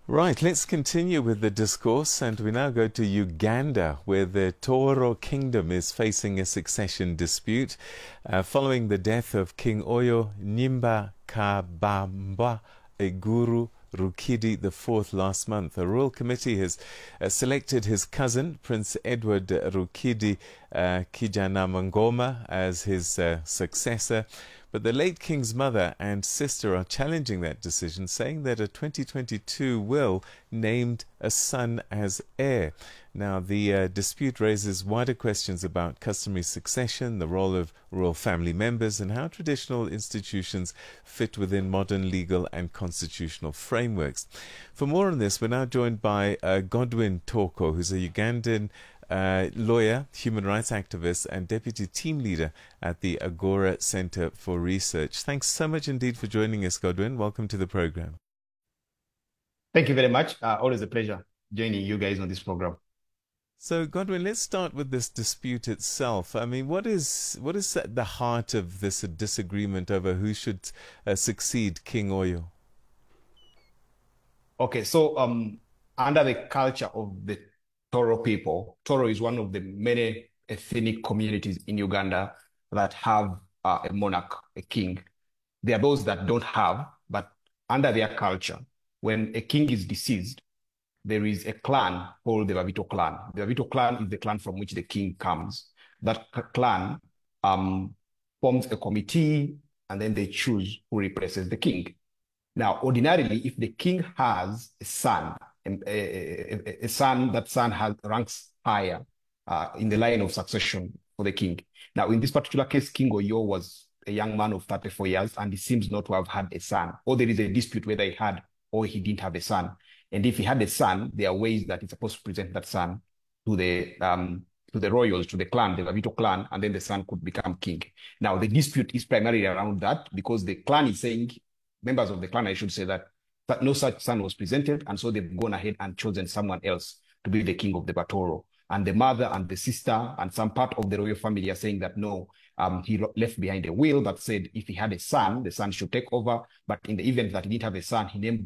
Right, let's continue with the discourse, and we now go to Uganda, where the Toro Kingdom is facing a succession dispute following the death of King Oyo Nyimba Kabamba Eguru Rukidi IV last month. A royal committee has selected his cousin, Prince Edward Rukidi Kijanamangoma, as his successor. But the late king's mother and sister are challenging that decision, saying that a 2022 will named a son as heir. Now, the dispute raises wider questions about customary succession, the role of royal family members, and how traditional institutions fit within modern legal and constitutional frameworks. For more on this, we're now joined by Godwin Toko, who's a Ugandan lawyer, human rights activist, and deputy team leader at the Agora Center for Research. Thanks so much indeed for joining us, Godwin. Welcome to the program. Thank you very much. Always a pleasure joining you guys on this program. So, Godwin, let's start with this dispute itself. I mean, what is at the heart of this disagreement over who should succeed King Oyo? Okay, so under the culture of the Toro people, Toro is one of the many ethnic communities in Uganda that have a monarch, a king. There are those that don't have, but under their culture, when a king is deceased, there is a clan called the Babito clan. The Babito clan is the clan from which the king comes. That clan forms a committee, and then they choose who replaces the king. Now, ordinarily, if the king has a son, that son ranks higher in the line of succession for the king. Now, in this particular case, King Oyo was a young man of 34 years, and he seems not to have had a son, or there is a dispute whether he had or he didn't have a son. And if he had a son, there are ways that he's supposed to present that son to the royals, to the clan, the Babito clan, and then the son could become king. Now, the dispute is primarily around that because the clan is saying, members of the clan, I should say, that no such son was presented, and so they've gone ahead and chosen someone else to be the king of the Batoro. And the mother and the sister and some part of the royal family are saying that no, he left behind a will that said if he had a son, the son should take over. But in the event that he didn't have a son, he named